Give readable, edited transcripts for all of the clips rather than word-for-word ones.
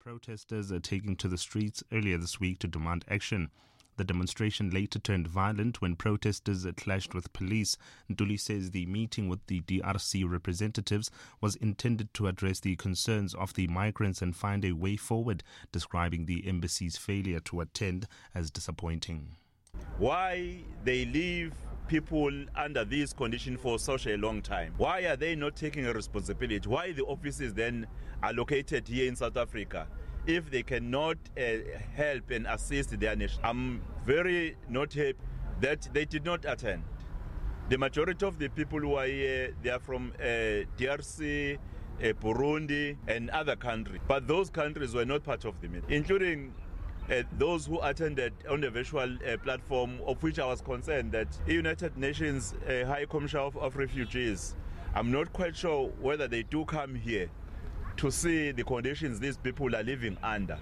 Protesters are taking to the streets earlier this week to demand action. The demonstration later turned violent when protesters clashed with police. Ntuli says the meeting with the DRC representatives was intended to address the concerns of the migrants and find a way forward, describing the embassy's failure to attend as disappointing. Why they leave people under these conditions for such a long time? Why are they not taking a responsibility? Why the offices then are located here in South Africa if they cannot help and assist their nation? I'm very not happy that they did not attend. The majority of the people who are here, they are from DRC, Burundi and other countries. But those countries were not part of the meeting, including those who attended on the virtual platform, of which I was concerned that the United Nations High Commissioner of Refugees, I'm not quite sure whether they do come here to see the conditions these people are living under.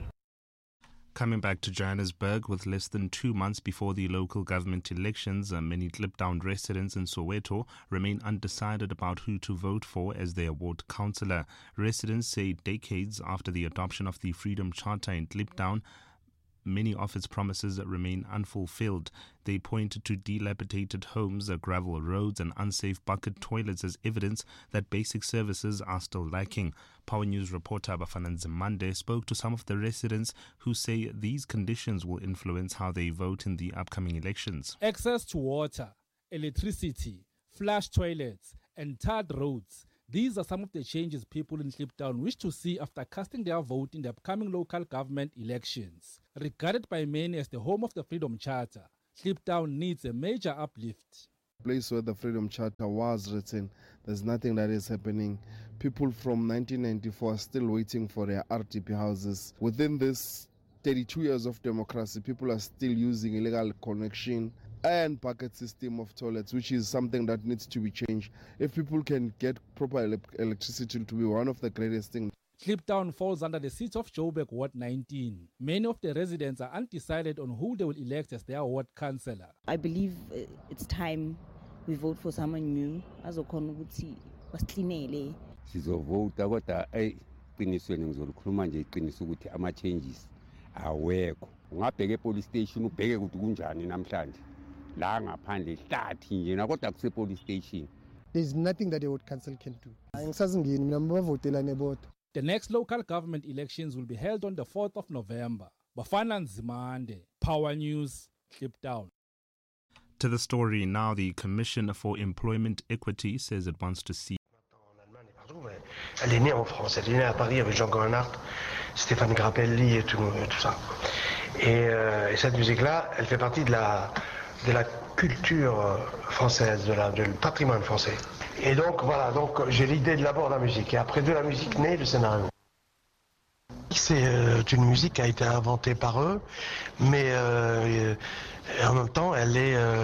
Coming back to Johannesburg, with less than 2 months before the local government elections, many Kliptown residents in Soweto remain undecided about who to vote for as their ward councillor. Residents say decades after the adoption of the Freedom Charter in Kliptown, many of its promises remain unfulfilled. They pointed to dilapidated homes, gravel roads and unsafe bucket toilets as evidence that basic services are still lacking. Power News reporter Bafana Nzimande spoke to some of the residents who say these conditions will influence how they vote in the upcoming elections. Access to water, electricity, flush toilets and tarred roads. These are some of the changes people in Kliptown wish to see after casting their vote in the upcoming local government elections. Regarded by many as the home of the Freedom Charter, Kliptown needs a major uplift. Place where the Freedom Charter was written, there's nothing that is happening. People from 1994 are still waiting for their RDP houses. Within this 32 years of democracy, people are still using illegal connection and bucket system of toilets, which is something that needs to be changed. If people can get proper electricity, to be one of the greatest things. Kliptown falls under the seat of Joburg Ward 19. Many of the residents are undecided on who they will elect as their ward councillor. I believe it's time we vote for someone new. Azokhona ukuthi basicleanele. Sizovota kodwa eqinisweni ngizolukhuluma nje iqiniso ukuthi ama changes awekho. Ungabheka epolice station ubheke ukuthi kunjani namhlanje. La ngaphandle hlathi nje na kodwa kuse police station. There's nothing that the ward council can do. Angisazingeni mina bavotela nebodwa. The next local government elections will be held on the 4th of November. Bafana Nzimande, Power News, Kliptown. To the story now, the Commission for Employment Equity says it wants to see. Elle est née en France, elle est née à Paris avec Django Reinhardt, Stéphane Grappelli et tout ça. Et cette musique-là, elle fait partie de la culture française, du patrimoine français. Et donc voilà, donc j'ai l'idée de l'abord de la musique. Et après de la musique naît le scénario. C'est une musique qui a été inventée par eux, mais en même temps elle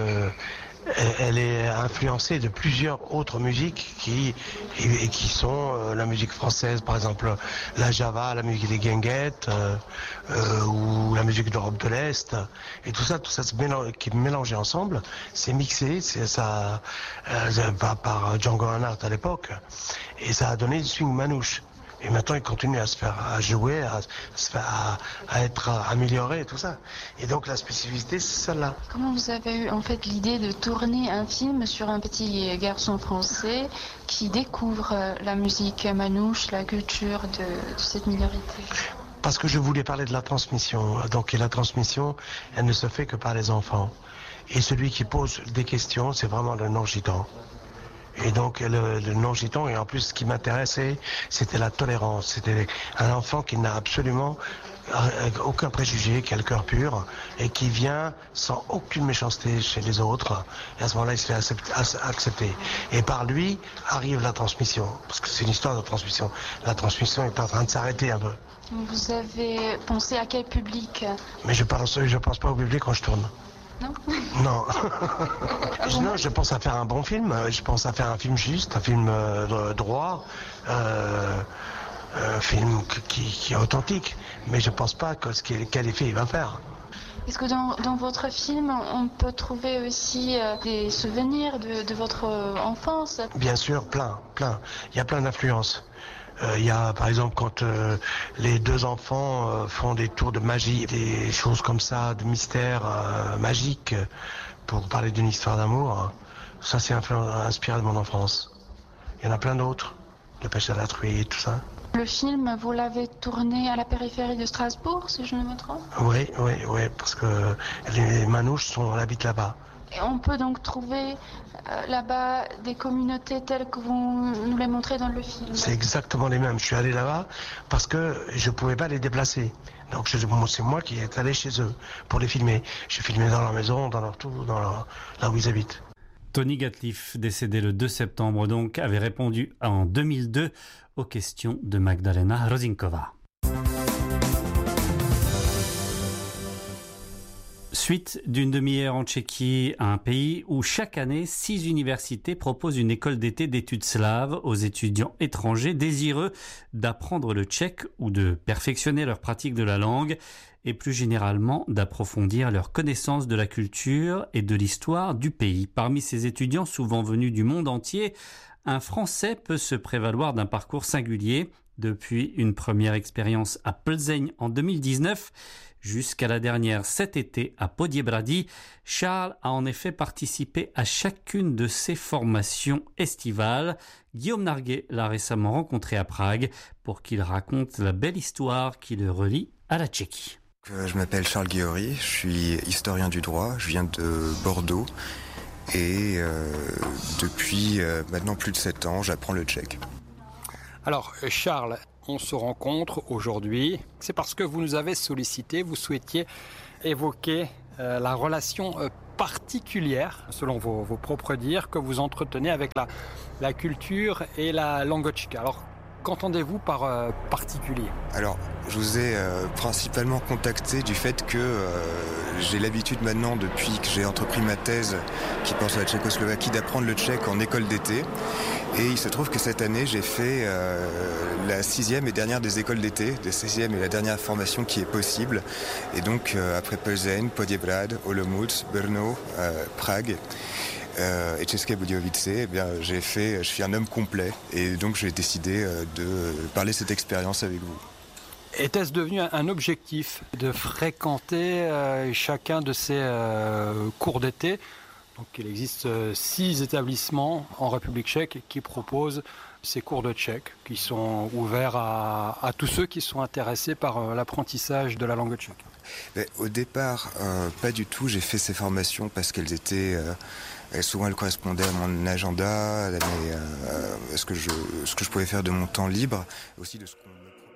est influencée de plusieurs autres musiques qui sont la musique française, par exemple la Java, la musique des Guinguettes, ou la musique d'Europe de l'Est, et tout ça qui est mélangé ensemble, c'est mixé, ça par Django Reinhardt à l'époque, et ça a donné du swing manouche. Et maintenant, il continue à jouer, à être amélioré et tout ça. Et donc, la spécificité, c'est celle-là. Comment vous avez eu, en fait, l'idée de tourner un film sur un petit garçon français qui découvre la musique manouche, la culture de cette minorité? Parce que je voulais parler de la transmission. Donc, et la transmission, elle ne se fait que par les enfants. Et celui qui pose des questions, c'est vraiment le non-gitan. Et donc le non-gitan, et en plus ce qui m'intéressait, c'était la tolérance. C'était un enfant qui n'a absolument aucun préjugé, qui a le cœur pur, et qui vient sans aucune méchanceté chez les autres. Et à ce moment-là, il se fait accepter. Et par lui arrive la transmission, parce que c'est une histoire de transmission. La transmission est en train de s'arrêter un peu. Vous avez pensé à quel public? Mais je pense pas au public quand je tourne. Non. Non. Non, je pense à faire un bon film. Je pense à faire un film juste, un film droit, un film qui est authentique. Mais je pense pas quel effet il va faire. Est-ce que dans votre film, on peut trouver aussi des souvenirs de votre enfance? Bien sûr, plein. Il y a plein d'influences. Il y a par exemple quand les deux enfants font des tours de magie, des choses comme ça, de mystère magique, pour parler d'une histoire d'amour. Ça c'est inspiré de mon enfance. Il y en a plein d'autres, La pêche à la truie, tout ça. Le film, vous l'avez tourné à la périphérie de Strasbourg, si je ne me trompe? Oui, parce que les Manouches habitent là-bas. Et on peut donc trouver là-bas des communautés telles que vous nous les montrez dans le film? C'est exactement les mêmes. Je suis allé là-bas parce que je ne pouvais pas les déplacer. Donc c'est moi qui est allé chez eux pour les filmer. J'ai filmé dans leur maison, dans leur tout, là où ils habitent. Tony Gatliff, décédé le 2 septembre donc, avait répondu en 2002 aux questions de Magdalena Rozinkova. Suite d'une demi-heure en Tchéquie, un pays où chaque année 6 universités proposent une école d'été d'études slaves aux étudiants étrangers désireux d'apprendre le tchèque ou de perfectionner leur pratique de la langue et plus généralement d'approfondir leur connaissance de la culture et de l'histoire du pays. Parmi ces étudiants souvent venus du monde entier, un Français peut se prévaloir d'un parcours singulier. Depuis une première expérience à Plzeň en 2019 jusqu'à la dernière cet été à Podiebrady, Charles a en effet participé à chacune de ces formations estivales. Guillaume Narguet l'a récemment rencontré à Prague pour qu'il raconte la belle histoire qui le relie à la Tchéquie. Je m'appelle Charles Guéhori, je suis historien du droit, je viens de Bordeaux et depuis maintenant plus de 7 ans, j'apprends le tchèque. Alors Charles, on se rencontre aujourd'hui, c'est parce que vous nous avez sollicité, vous souhaitiez évoquer la relation particulière, selon vos propres dires, que vous entretenez avec la culture et la langue tchèque. Alors qu'entendez-vous par particulier? Alors, je vous ai principalement contacté du fait que j'ai l'habitude maintenant, depuis que j'ai entrepris ma thèse qui porte sur la Tchécoslovaquie, d'apprendre le tchèque en école d'été. Et il se trouve que cette année, j'ai fait la 6e et dernière des écoles d'été, la 6e et la dernière formation qui est possible. Et donc, après Plzeň, Podiebrad, Olomouc, Brno, Prague et České Budějovice, eh bien, je suis un homme complet. Et donc, j'ai décidé de parler de cette expérience avec vous. Était-ce devenu un objectif de fréquenter chacun de ces cours d'été? Donc, il existe 6 établissements en République tchèque qui proposent ces cours de tchèque, qui sont ouverts à tous ceux qui sont intéressés par l'apprentissage de la langue tchèque. Au départ, pas du tout. J'ai fait ces formations parce qu'elles étaient... souvent, elles correspondaient à mon agenda, à ce que je pouvais faire de mon temps libre, aussi de ce qu'on me